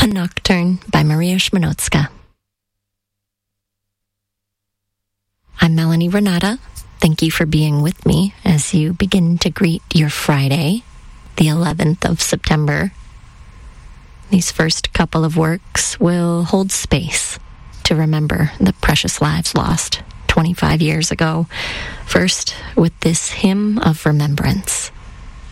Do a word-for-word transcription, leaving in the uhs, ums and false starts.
A Nocturne by Maria Szmanowska. I'm Melanie Renata. Thank you for being with me as you begin to greet your Friday, the eleventh of September. These first couple of works will hold space to remember the precious lives lost twenty-five years ago. First, with this hymn of remembrance.